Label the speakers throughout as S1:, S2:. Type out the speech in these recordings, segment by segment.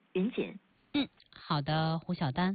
S1: 云简。
S2: 好的，胡晓丹。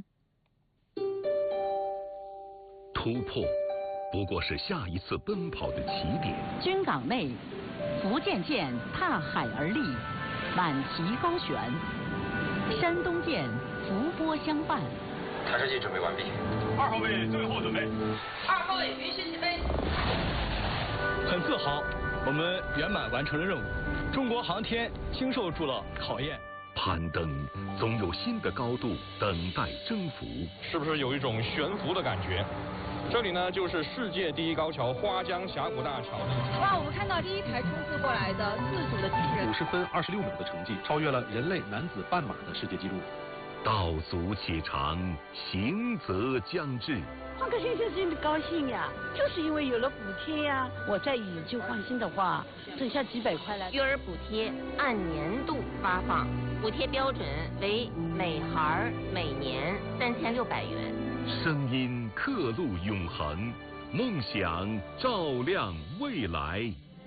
S3: 突破不过是下一次奔跑的起点。
S4: 军港内，福建舰踏海而立，满旗高悬；山东舰伏波相伴。
S5: 弹射器准备完毕。
S6: 2号位最后准备。
S7: 2号位允许起飞。
S8: 很自豪，我们圆满完成了任务。中国航天经受住了考验。
S3: 攀登总有新的高度等待征服。
S6: 是不是有一种悬浮的感觉？这里呢，就是世界第一高桥花江峡谷大桥。
S7: 哇，我们看到第一台冲刺过来的自主的机器人
S9: ，50分26秒的成绩，超越了人类男子半马的世界纪录。
S3: 道阻且长，行则将至。
S10: 换个先生真的高兴呀，就是因为有了补贴呀。我再以旧换新的话，省下几百块来。
S11: 育儿补贴按年度发放，补贴标准为每孩每年3600元。
S3: 声音刻录永恒，梦想照亮未来。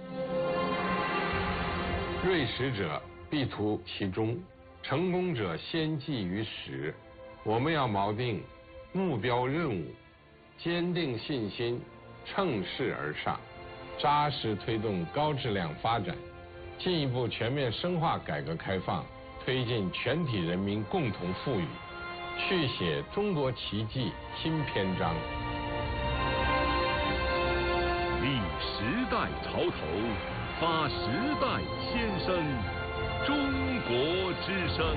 S12: 锐实者必图其中，成功者先记于始。我们要锚定目标任务，坚定信心，乘势而上，扎实推动高质量发展，进一步全面深化改革开放，推进全体人民共同富裕，续写中国奇迹新篇章。
S3: 立时代潮头，发时代先声，中国之声。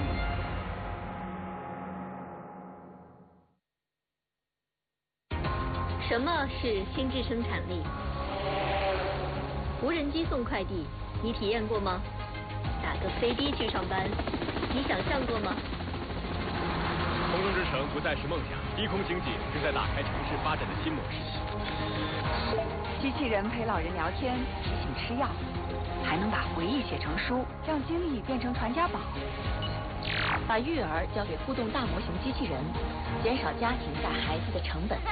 S13: 什么是心智生产力？无人机送快递，你体验过吗？打个飞的去上班，你想象过吗？
S8: 空中之城不再是梦想，低空经济正在打开城市发展的新模式。
S14: 机器人陪老人聊天，提醒吃药，还能把回忆写成书，让经历变成传家宝。
S13: 把育儿交给互动大模型机器人，减少家庭带孩子的成本。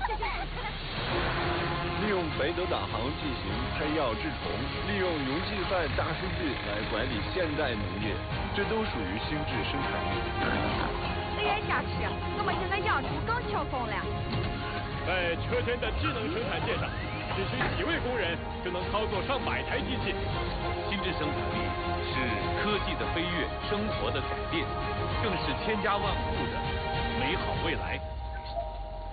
S15: 利用北斗导航进行拍药治虫，利用云计算大数据来管理现代农业，这都属于心智生产力。
S14: 这样下去，我们现在要出更跳空了。
S6: 在车间的智能生产线上，只需几位工人就能操作上百台机器。
S16: 心智生产力是科技的飞跃，生活的改变，更是千家万户的美好未来。